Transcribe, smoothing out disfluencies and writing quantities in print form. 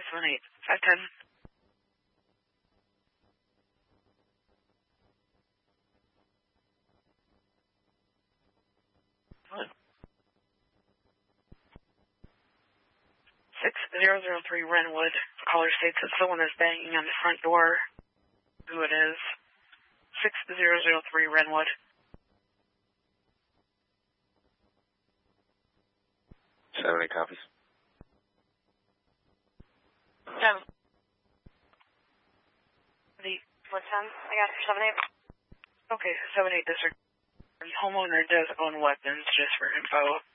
578 510. What? 6003 Renwood. Caller states that someone is banging on the front door. Who it is? 6003 Renwood. Any copies? 7. What's 10? I got 7-8. Okay, 7-8 district. The homeowner does own weapons, just for info.